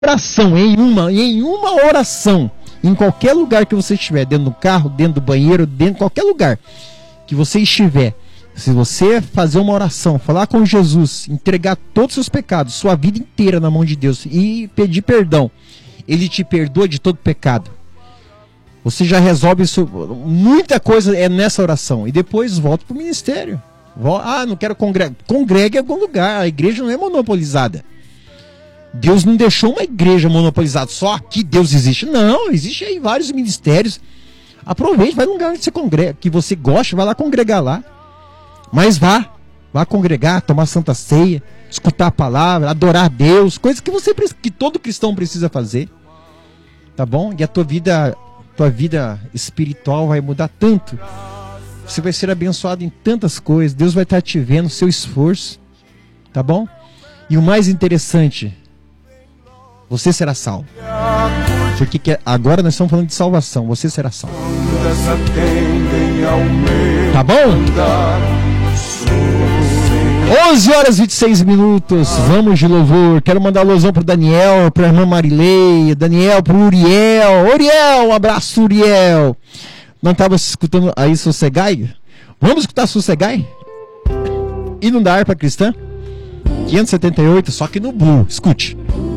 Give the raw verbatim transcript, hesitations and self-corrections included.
oração, em uma, em uma oração, em qualquer lugar que você estiver, dentro do carro, dentro do banheiro, dentro de qualquer lugar que você estiver, se você fazer uma oração, falar com Jesus, entregar todos os seus pecados, sua vida inteira na mão de Deus e pedir perdão, Ele te perdoa de todo pecado. Você já resolve isso, muita coisa é nessa oração. E depois volta para o ministério. Ah, não quero congregar. Congregue em algum lugar, a igreja não é monopolizada. Deus não deixou uma igreja monopolizada, só aqui Deus existe. Não, existe aí vários ministérios. Aproveite, vai num lugar onde você congrega, que você gosta, vai lá congregar lá. Mas vá, vá congregar, tomar santa ceia, escutar a palavra, adorar a Deus, coisas que você que todo cristão precisa fazer. Tá bom? E a tua vida, tua vida espiritual vai mudar tanto. Você vai ser abençoado em tantas coisas. Deus vai estar te vendo, seu esforço. Tá bom? E o mais interessante, você será salvo. Porque que agora nós estamos falando de salvação. Você será salvo. Tá bom? onze horas e vinte e seis minutos. Vamos de louvor. Quero mandar alusão pro Daniel, pra irmã Marileia, Daniel, pro Uriel. Uriel, um abraço, Uriel. Não estava escutando aí Sossegai? Vamos escutar Sossegai? Hino da harpa cristã? quinhentos e setenta e oito, só que no Blue. Escute.